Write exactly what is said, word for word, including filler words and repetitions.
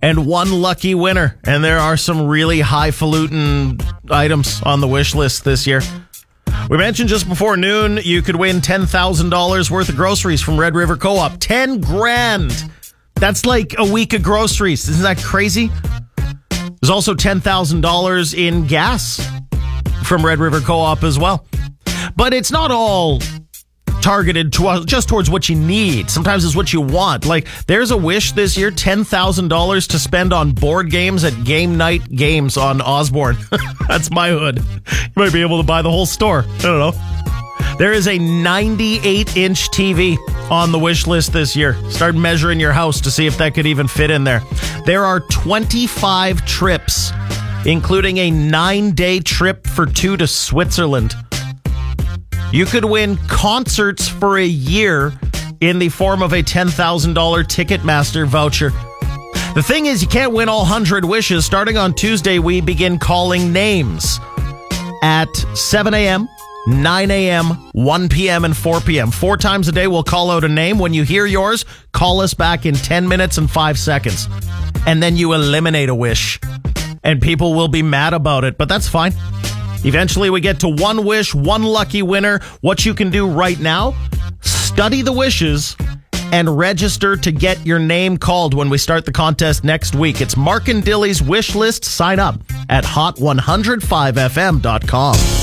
and one lucky winner. And there are some really highfalutin items on the wish list this year. We mentioned just before noon, you could win ten thousand dollars worth of groceries from Red River Co-op. ten grand. That's like a week of groceries. Isn't that crazy? There's also ten thousand dollars in gas from Red River Co-op as well. But it's not all targeted to, just towards what you need. Sometimes it's what you want. Like, there's a wish this year, ten thousand dollars to spend on board games at Game Night Games on Osborne. That's my hood. You might be able to buy the whole store. I don't know. There is a ninety-eight inch T V on the wish list this year. Start measuring your house to see if that could even fit in there. There are twenty-five trips, including a nine-day trip for two to Switzerland. You could win concerts for a year in the form of a ten thousand dollars Ticketmaster voucher. The thing is, you can't win all one hundred wishes. Starting on Tuesday, we begin calling names at seven a.m., nine a.m., one p.m., and four p.m. Four times a day, we'll call out a name. When you hear yours, call us back in ten minutes and five seconds. And then you eliminate a wish. And people will be mad about it, but that's fine. Eventually, we get to one wish, one lucky winner. What you can do right now, study the wishes and register to get your name called when we start the contest next week. It's Mark and Dilly's wish list. Sign up at hot one oh five f m dot com.